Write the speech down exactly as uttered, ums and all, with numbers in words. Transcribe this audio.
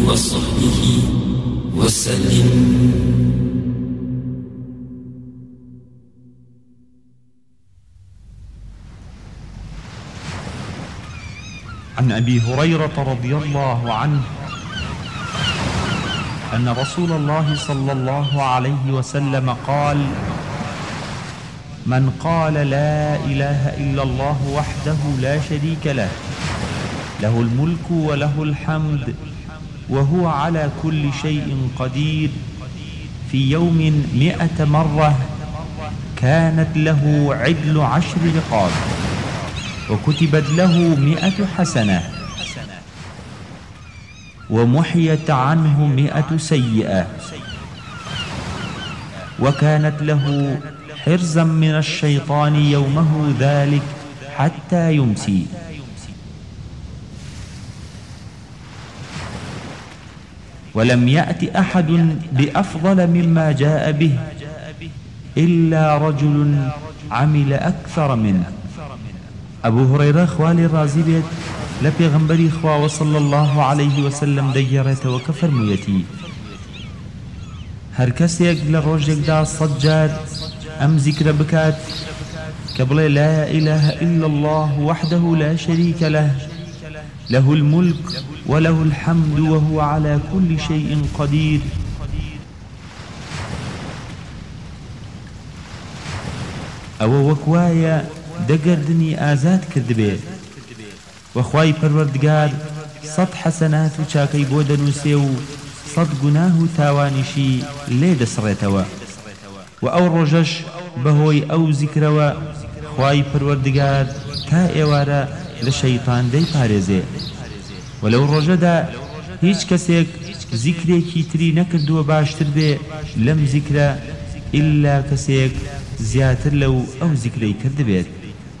وصحبه وسلم. عن أبي هريرة رضي الله عنه أن رسول الله صلى الله عليه وسلم قال: من قال لا إله إلا الله وحده لا شريك له له الملك وله الحمد وهو على كل شيء قدير في يوم مئة مرة كانت له عدل عشر رقاب وكتبت له مئة حسنة ومحيت عنه مئة سيئة وكانت له حرزا من الشيطان يومه ذلك حتى يمسي. ولم يأت أحد بأفضل مما جاء به إلا رجل عمل أكثر منه. أبو هريرة خوالي رازي بيت لبيغنبري خواه صلى الله عليه وسلم ديرت وكفر ميتي هر كسيك لروجك دا صجاد أم ذكر بكات كبل لا إله إلا الله وحده لا شريك له له الملك وله الحمد وهو على كل شيء قدير أو وكوايا دقردني آزاد كردبي وخواي پروردگار صد حسنات و چاكي بودن سيو صد گناه تاوانشي ليد سريتوا و او رجش بهوي او ذكروا خواي پروردگار تا ايوارا لشيطان دي پاريزي ولو رجدا هيچ كسيك ذكري كيتري نكردو باشتر بي لم ذكرا إلا كسيك زياتر لو او ذكري كرد بيت.